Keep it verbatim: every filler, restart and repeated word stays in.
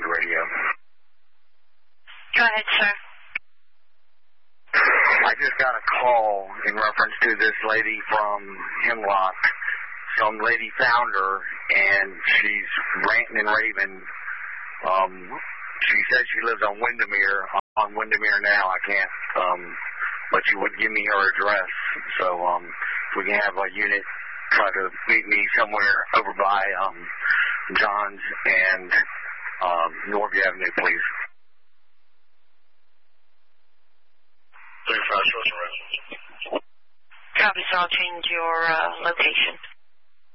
Mind Radio. Go ahead, sir. I just got a call in reference to this lady from Hemlock. Some lady found her, and she's ranting and raving. Um, she says she lives on Windermere. On Windermere now, I can't, um, but she would give me her address. So um, if we can have a unit try to meet me somewhere over by um, John's and um, Norview Avenue, please. Copy, so I'll change your uh, location.